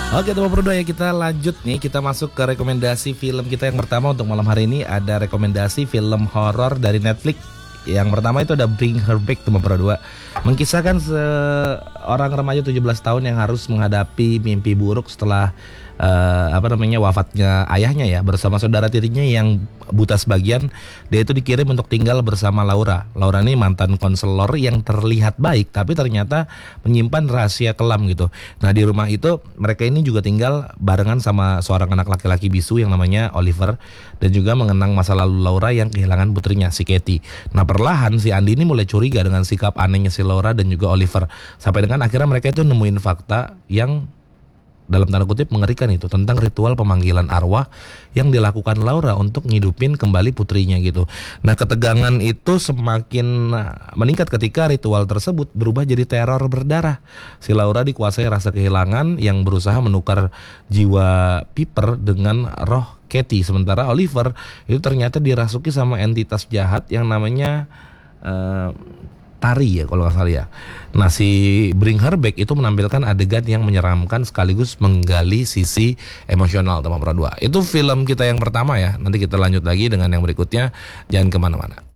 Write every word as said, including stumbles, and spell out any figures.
Oke teman berdua ya, kita lanjut nih, kita masuk ke rekomendasi film kita yang pertama untuk malam hari ini. Ada rekomendasi film horor dari Netflix. Yang pertama itu ada Bring Her Back teman berdua. Mengisahkan seorang remaja tujuh belas tahun yang harus menghadapi mimpi buruk setelah uh, apa namanya wafatnya ayahnya ya, bersama saudara tirinya yang buta sebagian. Dia itu dikirim untuk tinggal bersama Laura. Laura ini mantan konselor yang terlihat baik tapi ternyata menyimpan rahasia kelam gitu. Nah di rumah itu mereka ini juga tinggal barengan sama seorang anak laki-laki bisu yang namanya Oliver, dan juga mengenang masa lalu Laura yang kehilangan putrinya si Katie. Nah perlahan si Andi ini mulai curiga dengan sikap anehnya si Laura dan juga Oliver, sampai dengan akhirnya mereka itu nemuin fakta yang dalam tanda kutip mengerikan itu tentang ritual pemanggilan arwah yang dilakukan Laura untuk ngidupin kembali putrinya gitu. Nah ketegangan itu semakin meningkat ketika ritual tersebut berubah jadi teror berdarah. Si Laura dikuasai rasa kehilangan yang berusaha menukar jiwa Piper dengan roh Katie, sementara Oliver itu ternyata dirasuki sama entitas jahat yang namanya uh, Tari ya kalau nggak salah ya. Nah si Bring Her Back itu menampilkan adegan yang menyeramkan sekaligus menggali sisi emosional teman berdua. Itu film kita yang pertama ya. Nanti kita lanjut lagi dengan yang berikutnya. Jangan kemana-mana.